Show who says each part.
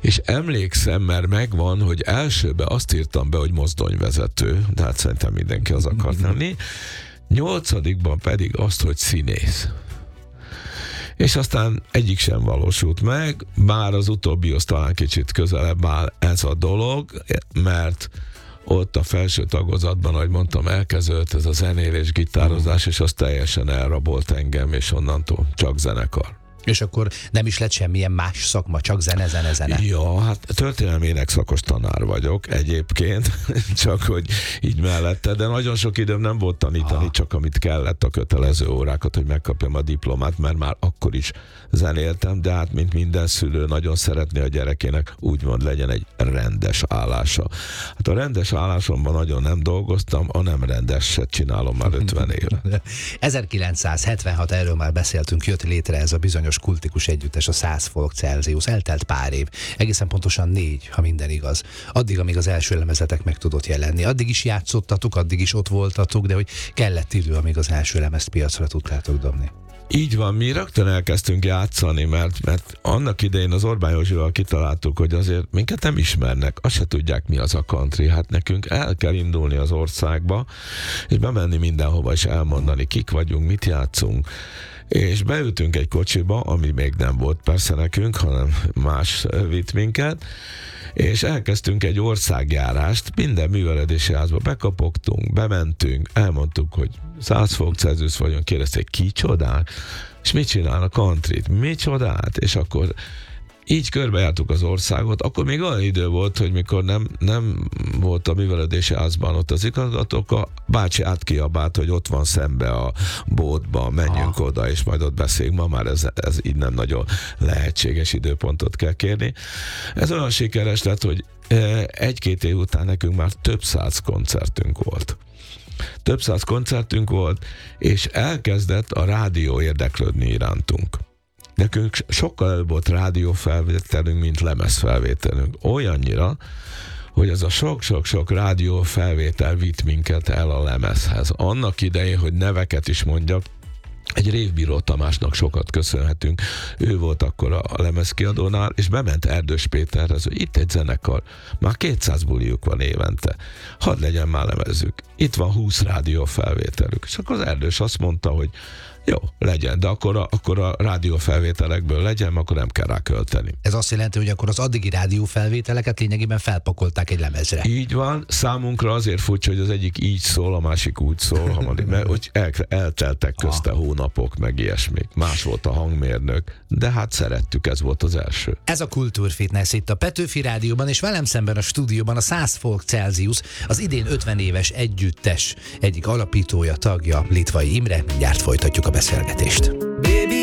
Speaker 1: És emlékszem, mert megvan, hogy elsőbe azt írtam be, hogy mozdonyvezető, de hát szerintem mindenki az akart lenni. 8. pedig azt, hogy színész. És aztán egyik sem valósult meg, bár az utóbbihoz talán kicsit közelebb áll ez a dolog, mert ott a felső tagozatban, ahogy mondtam, elkezdődött ez a zenélés, gitározás, és az teljesen elrabolt engem, és onnantól csak zenekar.
Speaker 2: És akkor nem is lett semmilyen más szakma, csak zene.
Speaker 1: Ja, hát történelmi énekszakos tanár vagyok egyébként, csak hogy így mellette, de nagyon sok időm nem volt tanítani, csak amit kellett, a kötelező órákat, hogy megkapjam a diplomát, mert már akkor is zenéltem, de hát mint minden szülő nagyon szeretné a gyerekének úgymond legyen egy rendes állása. Hát a rendes állásomban nagyon nem dolgoztam, a nem rendeset csinálom már 50 éve.
Speaker 2: 1976, erről már beszéltünk, jött létre ez a bizonyos kultikus együttes, a 100 Folk Celsius. Eltelt pár év, egészen pontosan 4, ha minden igaz. Addig, amíg az első lemezetek meg tudott jelenni. Addig is játszottatok, addig is ott voltatok, de hogy kellett idő, amíg az első lemezt piacra tudtátok dobni.
Speaker 1: Így van, mi rögtön elkezdtünk játszani, mert annak idején az Orbán Józsival kitaláltuk, hogy azért minket nem ismernek, azt se tudják, mi az a country. Hát nekünk el kell indulni az országba, és bemenni mindenhova, és elmondani, kik vagyunk, mit játszunk. És beültünk egy kocsiba, ami még nem volt persze nekünk, hanem más vitt minket, és elkezdtünk egy országjárást, minden művelődési házba bekapogtunk, bementünk, elmondtuk, hogy 100 Folk Celsius vagyunk, kérdezték, kicsodák? És mit csinálnak countryt? Micsodát? És akkor így körbejártuk az országot, akkor még olyan idő volt, hogy mikor nem volt a művelődési házban ott az igazgatók, a bácsi átkiabált, hogy ott van szembe a bótba, menjünk oda, és majd ott beszéljünk. Ma már ez így nem nagyon lehetséges, időpontot kell kérni. Ez olyan sikeres lett, hogy 1-2 év után nekünk már több 100 koncertünk volt. Több 100 koncertünk volt, és elkezdett a rádió érdeklődni irántunk. Nekünk sokkal előbb volt rádiófelvételünk, mint lemezfelvételünk. Olyannyira, hogy ez a sok-sok-sok rádiófelvétel vitt minket el a lemezhez. Annak idején, hogy neveket is mondjak, egy Révbíró Tamásnak sokat köszönhetünk. Ő volt akkor a lemezkiadónál, és bement Erdős Péterhez, hogy itt egy zenekar, már 200 buliuk van évente. Hadd legyen már lemezük. Itt van 20 rádiófelvételük. És akkor az Erdős azt mondta, hogy jó, legyen, de akkor a rádiófelvételekből legyen, akkor nem kell rá költeni.
Speaker 2: Ez azt jelenti, hogy akkor az addigi rádiófelvételeket lényegében felpakolták egy lemezre.
Speaker 1: Így van, számunkra azért furcsa, hogy az egyik így szól, a másik úgy szól, mert hogy elteltek közte hónapok, meg ilyesmik. Más volt a hangmérnök, de hát szerettük, ez volt az első.
Speaker 2: Ez a Kultúrfitness itt a Petőfi Rádióban, és velem szemben a stúdióban a 100 Folk Celsius, az idén 50 éves együttes egyik alapítója, tagja, Litvai Imre. Mindjárt folytatjuk a beszélgetést. Baby,